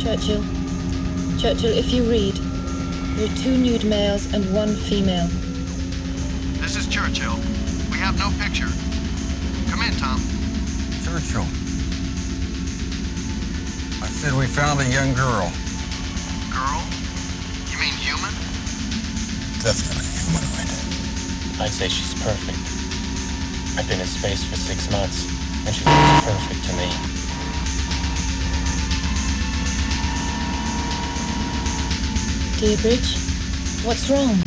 Churchill. Churchill, if you read, there are 2 nude males and 1 female. This is Churchill. We have no picture. Come in, Tom. Churchill. I said we found a young girl. Girl? You mean human? Definitely humanoid. I'd say she's perfect. I've been in space for 6 months, and she looks perfect to me. Dear Bridge, what's wrong?